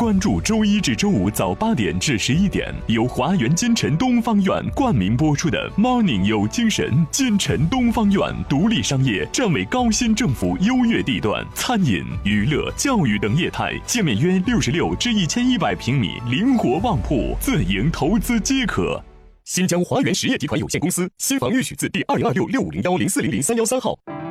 关注周一至周五早8点至11点，由华源金晨东方院冠名播出的 Morning 有精神。金晨东方院独立商业，站为高新政府优越地段，餐饮、娱乐、教育等业态，界面约66至1100平米，灵活旺铺，自营投资皆可。新疆华源实业集团有限公司，新房预取自第2026650104003113号。